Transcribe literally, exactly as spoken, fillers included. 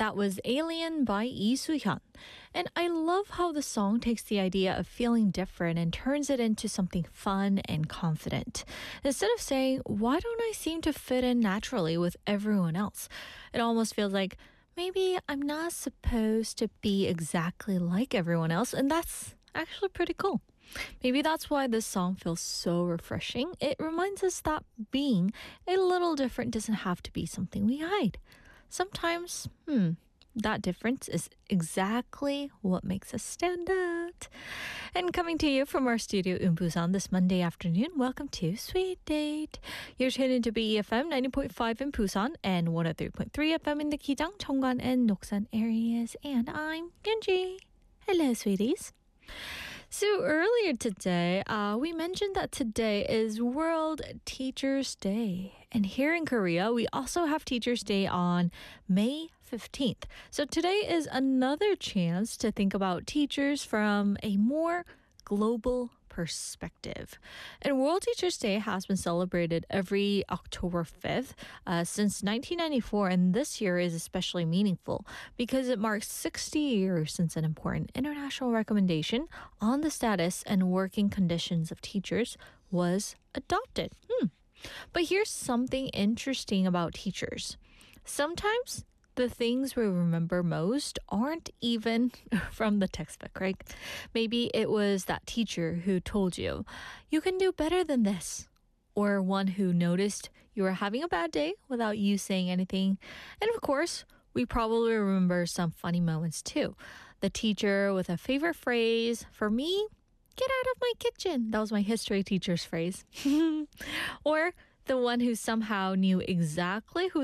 That was Alien by Lee Soo-hyun. And I love how the song takes the idea of feeling different and turns it into something fun and confident. Instead of saying, why don't I seem to fit in naturally with everyone else? It almost feels like, maybe I'm not supposed to be exactly like everyone else, and that's actually pretty cool. Maybe that's why this song feels so refreshing. It reminds us that being a little different doesn't have to be something we hide. Sometimes, hmm, that difference is exactly what makes us stand out. And coming to you from our studio in Busan this Monday afternoon, welcome to Sweet Date. You're tuned into B E F M ninety point five in Busan and one oh three point three F M in the Kijang, Cheongwan, and Noksan areas. And I'm Yunji. Hello, sweeties. So earlier today, uh, we mentioned that today is World Teachers' Day. And here in Korea, we also have Teachers' Day on May fifteenth. So today is another chance to think about teachers from a more global perspective. And World Teachers' Day has been celebrated every October fifth uh, since nineteen ninety-four, and this year is especially meaningful because it marks sixty years since an important international recommendation on the status and working conditions of teachers was adopted. Hmm. But here's something interesting about teachers. Sometimes the things we remember most aren't even from the textbook, right? Maybe it was that teacher who told you, you can do better than this. Or one who noticed you were having a bad day without you saying anything. And of course, we probably remember some funny moments too. The teacher with a favorite phrase. For me, get out of my kitchen. That was my history teacher's phrase. Or the one who somehow knew exactly who